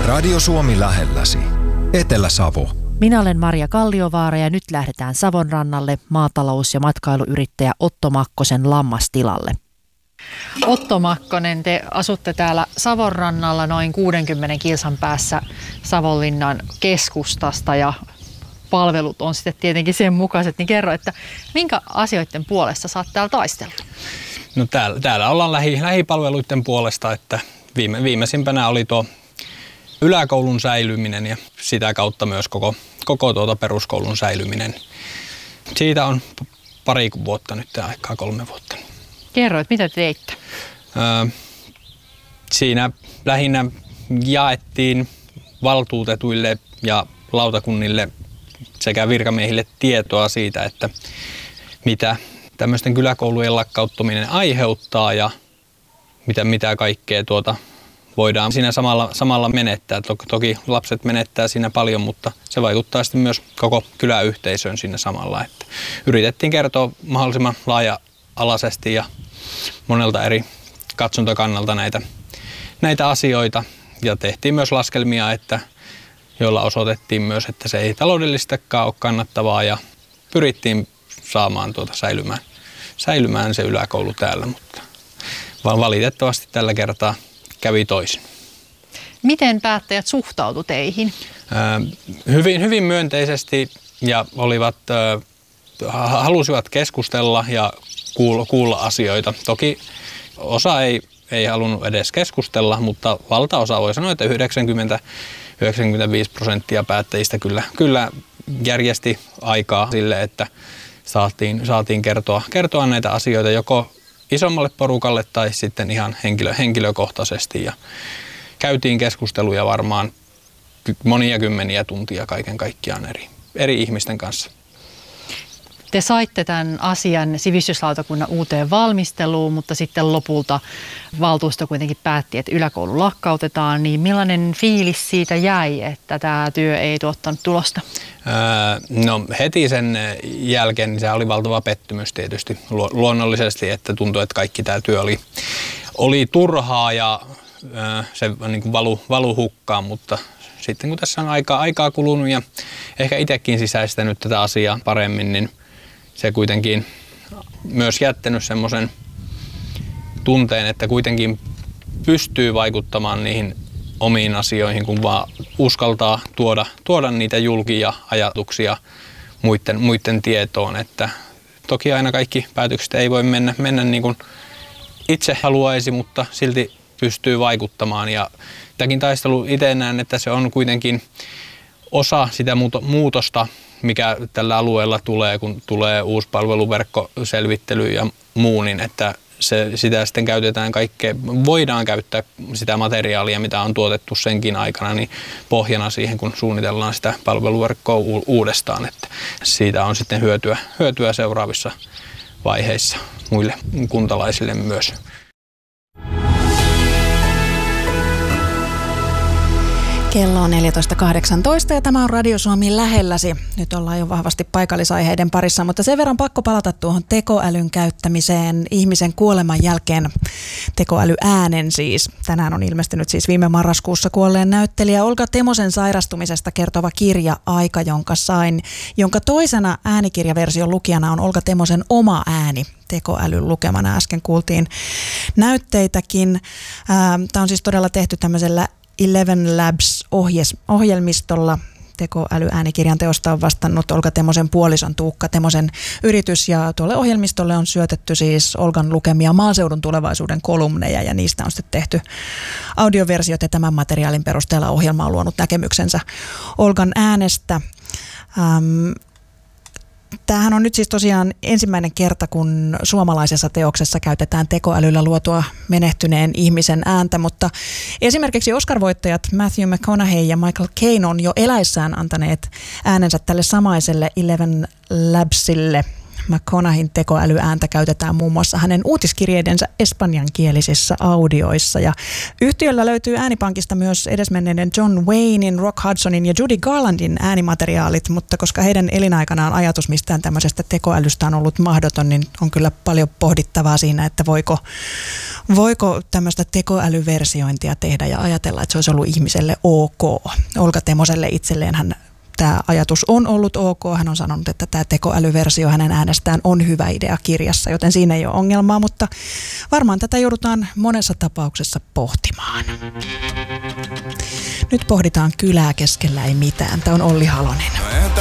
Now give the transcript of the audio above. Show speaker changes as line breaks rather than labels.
Radio Suomi lähelläsi. Etelä-Savo.
Minä olen Maria Kalliovaara ja nyt lähdetään Savonrannalle maatalous- ja matkailuyrittäjä Otto Makkosen lammastilalle. Otto Makkonen, te asutte täällä Savonrannalla noin 60 kilsan päässä Savonlinnan keskustasta ja palvelut on sitten tietenkin sen mukaiset. Niin kerro, että minkä asioiden puolesta saat täällä taistella?
No täällä ollaan lähipalveluiden puolesta, että viimeisimpänä oli tuo yläkoulun säilyminen ja sitä kautta myös koko peruskoulun säilyminen. Siitä on pari vuotta nyt aikaa, 3 vuotta.
Kerro, että mitä te teitte?
Siinä lähinnä jaettiin valtuutetuille ja lautakunnille sekä virkamiehille tietoa siitä, että mitä tämmöisten kyläkoulujen lakkauttaminen aiheuttaa ja mitä kaikkea voidaan siinä samalla menettää. Toki lapset menettää siinä paljon, mutta se vaikuttaa sitten myös koko kyläyhteisöön siinä samalla. Että yritettiin kertoa mahdollisimman laaja-alaisesti ja monelta eri katsontakannalta näitä asioita. Ja tehtiin myös laskelmia, joilla osoitettiin myös, että se ei taloudellistakaan ole kannattavaa ja pyrittiin saamaan säilymään se yläkoulu täällä, mutta valitettavasti tällä kertaa kävi toisin.
Miten päättäjät suhtautu teihin?
Hyvin myönteisesti ja halusivat keskustella ja kuulla asioita. Toki osa ei halunnut edes keskustella, mutta valtaosa voi sanoa, että 90-95% päättäjistä kyllä järjesti aikaa sille, että saatiin kertoa näitä asioita joko isommalle porukalle tai sitten ihan henkilökohtaisesti. Ja käytiin keskusteluja varmaan monia kymmeniä tuntia kaiken kaikkiaan eri ihmisten kanssa.
Te saitte tämän asian sivistyslautakunnan uuteen valmisteluun, mutta sitten lopulta valtuusto kuitenkin päätti, että yläkoulu lakkautetaan. Niin millainen fiilis siitä jäi, että tämä työ ei tuottanut tulosta?
No heti sen jälkeen niin se oli valtava pettymys tietysti luonnollisesti, että tuntui, että kaikki tämä työ oli turhaa ja se niin kuin valu hukkaan, mutta sitten kun tässä on aikaa kulunut ja ehkä itsekin sisäistänyt tätä asiaa paremmin, niin se kuitenkin myös jättänyt semmoisen tunteen, että kuitenkin pystyy vaikuttamaan niihin omiin asioihin, kun vaan uskaltaa tuoda niitä julki ja ajatuksia muiden tietoon. Että toki aina kaikki päätökset ei voi mennä niin kuin itse haluaisi, mutta silti pystyy vaikuttamaan. Ja tämäkin taistelu itse näen, että se on kuitenkin osa sitä muutosta, mikä tällä alueella tulee, kun tulee uusi palveluverkkoselvittely ja muu, niin että sitä sitten käytetään voidaan käyttää sitä materiaalia, mitä on tuotettu senkin aikana, niin pohjana siihen, kun suunnitellaan sitä palveluverkkoa uudestaan, että siitä on sitten hyötyä seuraavissa vaiheissa muille kuntalaisille myös.
Kello on 14.18 ja tämä on Radio Suomi lähelläsi. Nyt ollaan jo vahvasti paikallisaiheiden parissa, mutta sen verran pakko palata tuohon tekoälyn käyttämiseen ihmisen kuoleman jälkeen. Tekoälyäänen siis. Tänään on ilmestynyt siis viime marraskuussa kuolleen näyttelijä Olga Temosen sairastumisesta kertova kirja Aika, jonka sain, jonka toisena äänikirjaversion lukijana on Olga Temosen oma ääni tekoälyn lukemana. Äsken kuultiin näytteitäkin. Tämä on siis todella tehty tämmöisellä Eleven Labs-ohjelmistolla. Tekoälyäänikirjan teosta on vastannut Olga Temosen puolison Tuukka Temosen yritys, ja tuolle ohjelmistolle on syötetty siis Olgan lukemia maaseudun tulevaisuuden kolumneja, ja niistä on sitten tehty audioversiot, ja tämän materiaalin perusteella ohjelma on luonut näkemyksensä Olgan äänestä. Tämähän on nyt siis tosiaan ensimmäinen kerta, kun suomalaisessa teoksessa käytetään tekoälyllä luotua menehtyneen ihmisen ääntä, mutta esimerkiksi Oscar-voittajat Matthew McConaughey ja Michael Caine on jo eläissään antaneet äänensä tälle samaiselle Eleven Labsille. McConaugheyn tekoälyääntä käytetään muun muassa hänen uutiskirjeidensä espanjankielisissä audioissa. Ja yhtiöllä löytyy äänipankista myös edesmenneiden John Waynein, Rock Hudsonin ja Judy Garlandin äänimateriaalit, mutta koska heidän elinaikanaan ajatus mistään tämmöisestä tekoälystä on ollut mahdoton, niin on kyllä paljon pohdittavaa siinä, että voiko tämmöistä tekoälyversiointia tehdä ja ajatella, että se olisi ollut ihmiselle ok. Olga Temoselle itselleen tämä ajatus on ollut ok. Hän on sanonut, että tämä tekoälyversio hänen äänestään on hyvä idea kirjassa, joten siinä ei ole ongelmaa, mutta varmaan tätä joudutaan monessa tapauksessa pohtimaan. Nyt pohditaan kylää keskellä ei mitään. Tämä on Olli Halonen.